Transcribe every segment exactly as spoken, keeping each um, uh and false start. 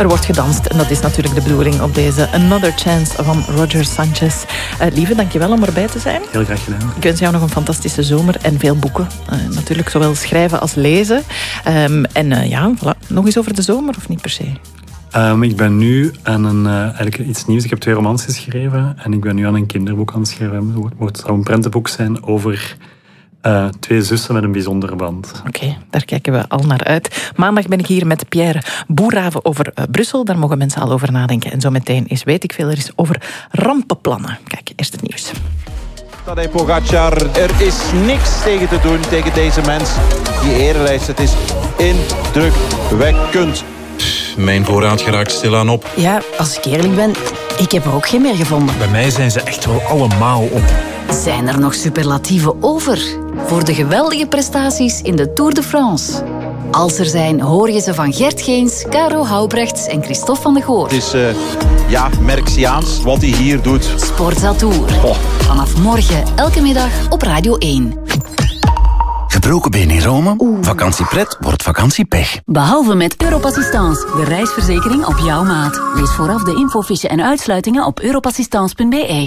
Er wordt gedanst en dat is natuurlijk de bedoeling op deze Another Chance van Roger Sanchez. Uh, lieve, dankjewel om erbij te zijn. Heel graag gedaan. Ik wens jou nog een fantastische zomer en veel boeken. Uh, natuurlijk zowel schrijven als lezen. Um, en uh, ja, voilà. Nog eens over de zomer of niet per se? Um, ik ben nu aan een, uh, eigenlijk iets nieuws. Ik heb twee romans geschreven en ik ben nu aan een kinderboek aan het schrijven. Het zou een prentenboek zijn over uh, twee zussen met een bijzondere band. Oké, okay, daar kijken we al naar uit. Maandag ben ik hier met Pierre Boerhaven over uh, Brussel. Daar mogen mensen al over nadenken. En zo meteen is weet ik veel er is over rampenplannen. Kijk, eerst het nieuws. Tadej Pogacar, er is niks tegen te doen tegen deze mens. Die erelijst, het is indrukwekkend. Mijn voorraad geraakt stilaan op. Ja, als ik eerlijk ben, ik heb er ook geen meer gevonden. Bij mij zijn ze echt wel allemaal op. Zijn er nog superlatieven over? Voor de geweldige prestaties in de Tour de France. Als er zijn, hoor je ze van Gert Geens, Caro Houbrechts en Christophe van de Goor. Het is, uh, ja, Merksiaans wat hij hier doet. Sportza Tour. Oh. Vanaf morgen, elke middag op Radio één. Gebroken been in Rome? Oeh. Vakantiepret wordt vakantiepech. Behalve met Europassistance, de reisverzekering op jouw maat. Lees vooraf de infofiche en uitsluitingen op europassistance punt b e.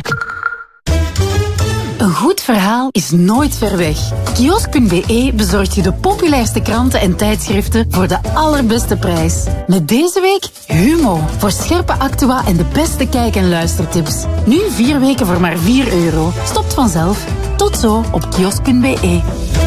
Een goed verhaal is nooit ver weg. Kiosk punt b e bezorgt je de populairste kranten en tijdschriften voor de allerbeste prijs. Met deze week Humo, voor scherpe actua en de beste kijk- en luistertips. Nu vier weken voor maar vier euro. Stopt vanzelf. Tot zo op kiosk punt b e.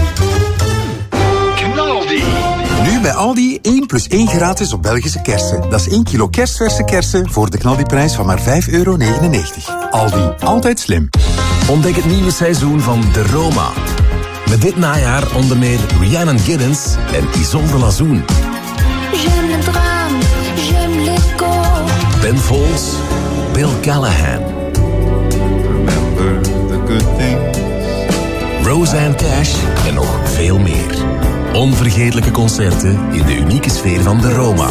Nu bij Aldi één plus één gratis op Belgische kersen. Dat is één kilo kerstverse kersen voor de knaldiprijs van maar vijf euro negenennegentig. Aldi, altijd slim. Ontdek het nieuwe seizoen van De Roma. Met dit najaar onder meer Rhiannon Giddens en Isolde Lazoen. J'aime le drame, j'aime l'écho. Ben Folds, Bill Callahan. Remember the good things. Roseanne Cash en nog veel meer. Onvergetelijke concerten in de unieke sfeer van De Roma.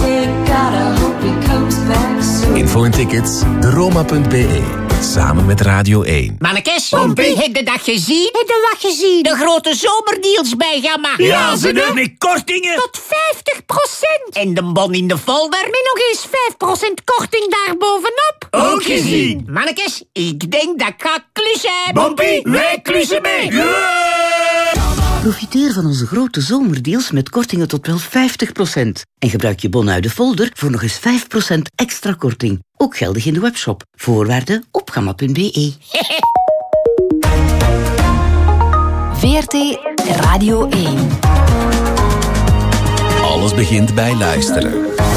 Info en tickets, de roma punt b e. Samen met Radio één. Mannekes, Pompie, heb je dat gezien? Heb je wat gezien? De grote zomerdeals bij Gamma. Ja, ze doen met kortingen. Tot vijftig procent. En de bon in de folder met nog eens vijf procent korting daarbovenop. Ook gezien. Mannekes, ik denk dat ik ga klussen. Pompie, wij klussen mee. Yeah! Profiteer van onze grote zomerdeals met kortingen tot wel vijftig procent. En gebruik je bon uit de folder voor nog eens vijf procent extra korting. Ook geldig in de webshop. Voorwaarden op gamma punt b e. V R T Radio één. Alles begint bij luisteren.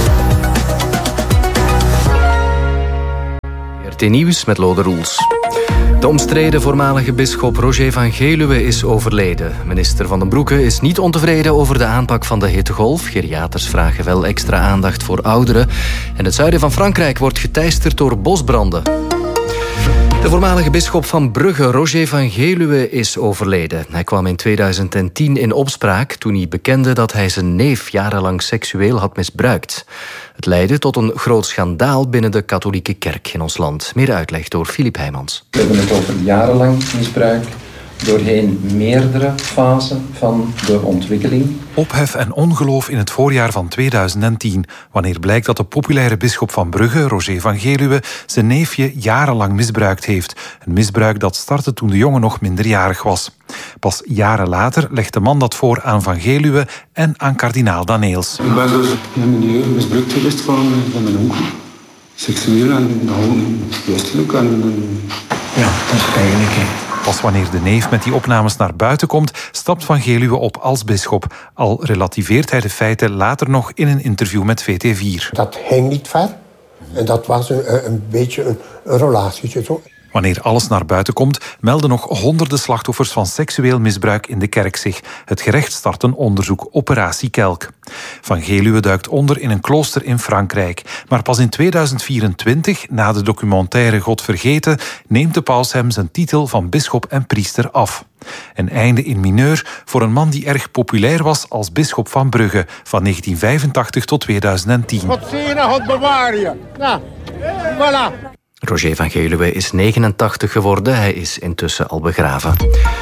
V R T Nieuws met Lode Roels. De omstreden voormalige bisschop Roger van Geluwe is overleden. Minister Van den Broeke is niet ontevreden over de aanpak van de hittegolf. Geriaters vragen wel extra aandacht voor ouderen. En het zuiden van Frankrijk wordt geteisterd door bosbranden. De voormalige bisschop van Brugge, Roger van Geluwe, is overleden. Hij kwam in tweeduizend tien in opspraak toen hij bekende dat hij zijn neef jarenlang seksueel had misbruikt. Het leidde tot een groot schandaal binnen de katholieke kerk in ons land. Meer uitleg door Filip Heijmans. We hebben het over jarenlang misbruik doorheen meerdere fasen van de ontwikkeling. Ophef en ongeloof in het voorjaar van tweeduizend tien, wanneer blijkt dat de populaire bisschop van Brugge, Roger van Geluwe, zijn neefje jarenlang misbruikt heeft. Een misbruik dat startte toen de jongen nog minderjarig was. Pas jaren later legt de man dat voor aan Van Geluwe en aan kardinaal Daneels. Ik ben dus in een milieu misbruikt geweest van, van mijn onkel. Seksueel en gewoon geestelijk. En, ja, dat is eigenlijk... Pas wanneer de neef met die opnames naar buiten komt, stapt Van Geluwe op als bisschop. Al relativeert hij de feiten later nog in een interview met V T vier. Dat ging niet ver. En dat was een, een beetje een, een relatietje. Zo. Wanneer alles naar buiten komt, melden nog honderden slachtoffers van seksueel misbruik in de kerk zich. Het gerecht start een onderzoek, Operatie Kelk. Van Geluwe duikt onder in een klooster in Frankrijk. Maar pas in tweeduizend vierentwintig, na de documentaire God Vergeten, neemt de paus hem zijn titel van bisschop en priester af. Een einde in mineur voor een man die erg populair was als bisschop van Brugge van negentien vijfentachtig tot tweeduizend tien. God zegene, God bewaar je. Nou, voilà. Roger van Geluwe is negenentachtig geworden. Hij is intussen al begraven.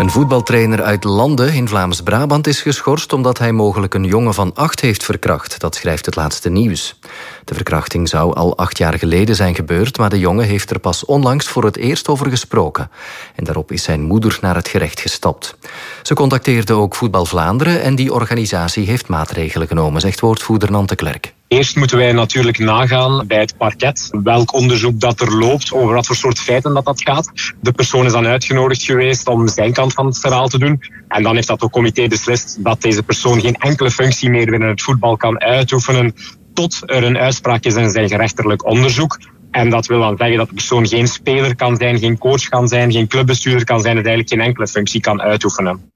Een voetbaltrainer uit Landen in Vlaams-Brabant is geschorst omdat hij mogelijk een jongen van acht heeft verkracht. Dat schrijft het laatste nieuws. De verkrachting zou al acht jaar geleden zijn gebeurd, maar de jongen heeft er pas onlangs voor het eerst over gesproken. En daarop is zijn moeder naar het gerecht gestapt. Ze contacteerde ook Voetbal Vlaanderen en die organisatie heeft maatregelen genomen, zegt woordvoerder Nante Klerk. Eerst moeten wij natuurlijk nagaan bij het parket welk onderzoek dat er loopt, over wat voor soort feiten dat dat gaat. De persoon is dan uitgenodigd geweest om zijn kant van het verhaal te doen. En dan heeft dat ook comité beslist dat deze persoon geen enkele functie meer binnen het voetbal kan uitoefenen tot er een uitspraak is in zijn gerechtelijk onderzoek. En dat wil dan zeggen dat de persoon geen speler kan zijn, geen coach kan zijn, geen clubbestuurder kan zijn, en eigenlijk geen enkele functie kan uitoefenen.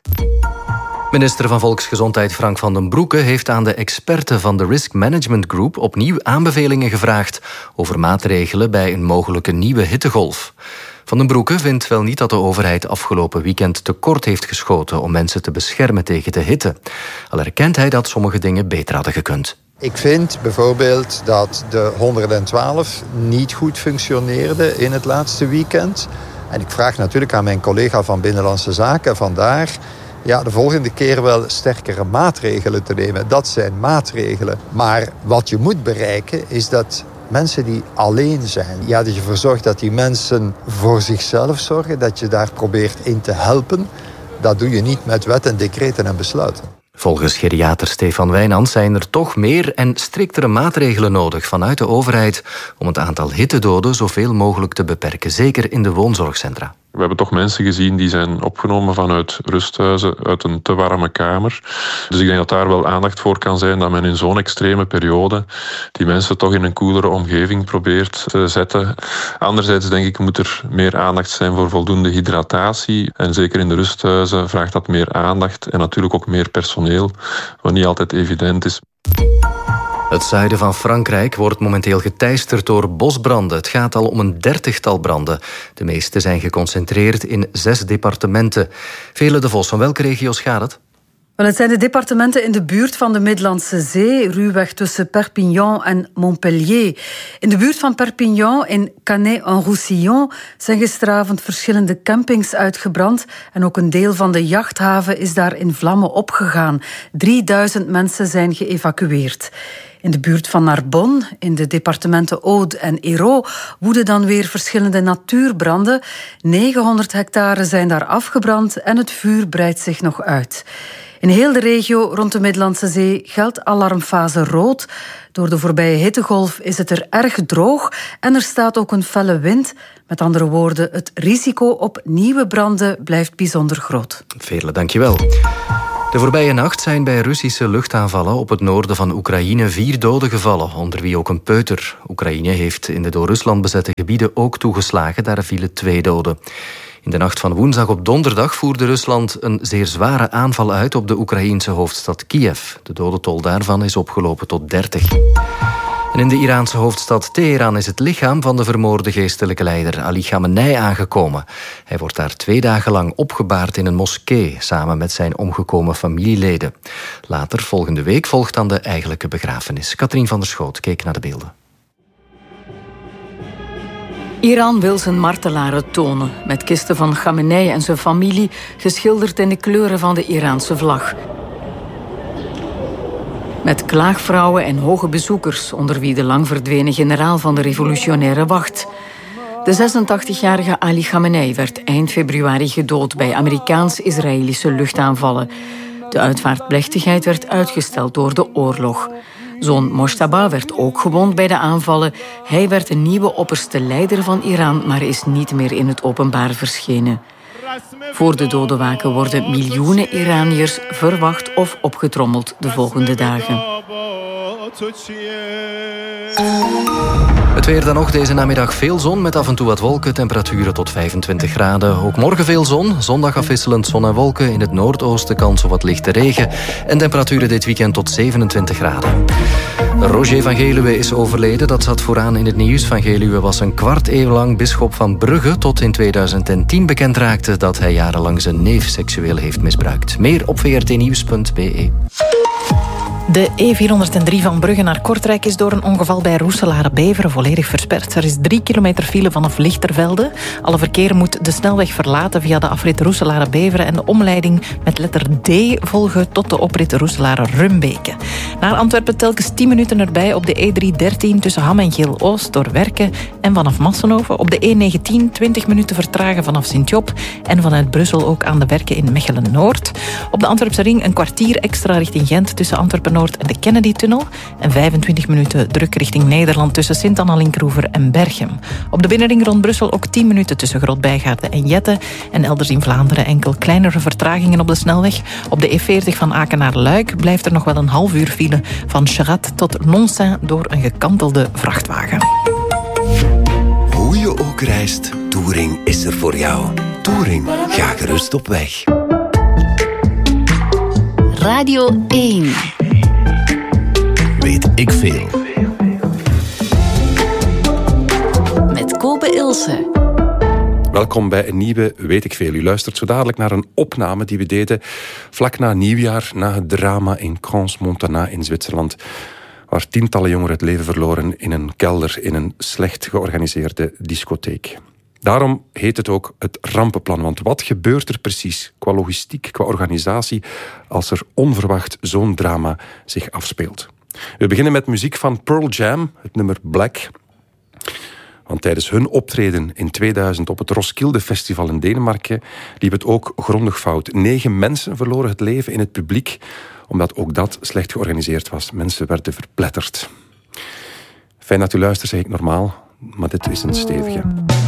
Minister van Volksgezondheid Frank van den Broeke heeft aan de experten van de Risk Management Group opnieuw aanbevelingen gevraagd over maatregelen bij een mogelijke nieuwe hittegolf. Van den Broeke vindt wel niet dat de overheid afgelopen weekend tekort heeft geschoten om mensen te beschermen tegen de hitte. Al erkent hij dat sommige dingen beter hadden gekund. Ik vind bijvoorbeeld dat de honderdtwaalf niet goed functioneerde in het laatste weekend. En ik vraag natuurlijk aan mijn collega van Binnenlandse Zaken vandaar ja, de volgende keer wel sterkere maatregelen te nemen. Dat zijn maatregelen. Maar wat je moet bereiken is dat mensen die alleen zijn, ja, dat je ervoor zorgt dat die mensen voor zichzelf zorgen, dat je daar probeert in te helpen. Dat doe je niet met wet en decreten en besluiten. Volgens geriater Stefan Wijnands zijn er toch meer en striktere maatregelen nodig vanuit de overheid om het aantal hittedoden zoveel mogelijk te beperken, zeker in de woonzorgcentra. We hebben toch mensen gezien die zijn opgenomen vanuit rusthuizen, uit een te warme kamer. Dus ik denk dat daar wel aandacht voor kan zijn, dat men in zo'n extreme periode die mensen toch in een koelere omgeving probeert te zetten. Anderzijds denk ik moet er meer aandacht zijn voor voldoende hydratatie. En zeker in de rusthuizen vraagt dat meer aandacht en natuurlijk ook meer personeel, wat niet altijd evident is. Het zuiden van Frankrijk wordt momenteel geteisterd door bosbranden. Het gaat al om een dertigtal branden. De meeste zijn geconcentreerd in zes departementen. Vele de Vos, van welke regio's gaat het? Wel, het zijn de departementen in de buurt van de Middellandse Zee, ruwweg tussen Perpignan en Montpellier. In de buurt van Perpignan, in Canet-en-Roussillon, zijn gisteravond verschillende campings uitgebrand en ook een deel van de jachthaven is daar in vlammen opgegaan. drieduizend mensen zijn geëvacueerd. In de buurt van Narbonne, in de departementen Aude en Hérault, woeden dan weer verschillende natuurbranden. negenhonderd hectare zijn daar afgebrand en het vuur breidt zich nog uit. In heel de regio rond de Middellandse Zee geldt alarmfase rood. Door de voorbije hittegolf is het er erg droog en er staat ook een felle wind. Met andere woorden, het risico op nieuwe branden blijft bijzonder groot. Veerle, dankjewel. De voorbije nacht zijn bij Russische luchtaanvallen op het noorden van Oekraïne vier doden gevallen, onder wie ook een peuter. Oekraïne heeft in de door Rusland bezette gebieden ook toegeslagen, daar vielen twee doden. In de nacht van woensdag op donderdag voerde Rusland een zeer zware aanval uit op de Oekraïense hoofdstad Kiev. De dodentol daarvan is opgelopen tot dertig. En in de Iraanse hoofdstad Teheran is het lichaam van de vermoorde geestelijke leider Ali Khamenei aangekomen. Hij wordt daar twee dagen lang opgebaard in een moskee, samen met zijn omgekomen familieleden. Later, volgende week, volgt dan de eigenlijke begrafenis. Katrien van der Schoot keek naar de beelden. Iran wil zijn martelaren tonen, met kisten van Khamenei en zijn familie geschilderd in de kleuren van de Iraanse vlag. Met klaagvrouwen en hoge bezoekers, onder wie de lang verdwenen generaal van de revolutionaire wacht. De zesentachtigjarige Ali Khamenei werd eind februari gedood bij Amerikaans-Israëlische luchtaanvallen. De uitvaartplechtigheid werd uitgesteld door de oorlog. Zoon Mojtaba werd ook gewond bij de aanvallen. Hij werd de nieuwe opperste leider van Iran, maar is niet meer in het openbaar verschenen. Voor de dodenwaken worden miljoenen Iraniërs verwacht of opgetrommeld de volgende dagen. Het weer dan nog deze namiddag veel zon met af en toe wat wolken. Temperaturen tot vijfentwintig graden. Ook morgen veel zon. Zondag afwisselend zon en wolken. In het noordoosten kans op wat lichte regen. En temperaturen dit weekend tot zevenentwintig graden. Roger van Geluwe is overleden. Dat zat vooraan in het nieuws. Van Geluwe was een kwart eeuw lang bisschop van Brugge. Tot in tweeduizend tien bekend raakte dat hij jarenlang zijn neef seksueel heeft misbruikt. Meer op v r t nieuws punt b e. De E vierhonderddrie van Brugge naar Kortrijk is door een ongeval bij Roeselare-Beveren volledig versperd. Er is drie kilometer file vanaf Lichtervelde. Alle verkeer moet de snelweg verlaten via de afrit Roeselare-Beveren en de omleiding met letter D volgen tot de oprit Roeselare-Rumbeke. Naar Antwerpen telkens tien minuten erbij op de E driehonderddertien tussen Ham en Geel-Oost door Werken en vanaf Massenhoven. Op de E negentien twintig minuten vertragen vanaf Sint-Job en vanuit Brussel ook aan de Werken in Mechelen-Noord. Op de Antwerpse ring een kwartier extra richting Gent tussen Antwerpen Noord en de Kennedy-tunnel en vijfentwintig minuten druk richting Nederland tussen Sint-Anna-Linkroever en Berchem. Op de binnenring rond Brussel ook tien minuten tussen Groot-Bijgaarden en Jette en elders in Vlaanderen enkel kleinere vertragingen op de snelweg. Op de E veertig van Aken naar Luik blijft er nog wel een half uur file van Cherat tot Lonsaint door een gekantelde vrachtwagen. Hoe je ook reist, Touring is er voor jou. Touring, ga gerust op weg. Radio één. Weet ik veel. Met Kobe Ilse. Welkom bij een nieuwe Weet ik veel. U luistert zo dadelijk naar een opname die we deden vlak na nieuwjaar, na het drama in Crans-Montana in Zwitserland, waar tientallen jongeren het leven verloren in een kelder in een slecht georganiseerde discotheek. Daarom heet het ook het rampenplan, want wat gebeurt er precies qua logistiek, qua organisatie, als er onverwacht zo'n drama zich afspeelt? We beginnen met muziek van Pearl Jam, het nummer Black. Want tijdens hun optreden in tweeduizend op het Roskilde Festival in Denemarken liep het ook grondig fout. Negen mensen verloren het leven in het publiek, omdat ook dat slecht georganiseerd was. Mensen werden verpletterd. Fijn dat u luistert, zeg ik normaal, maar dit is een stevige.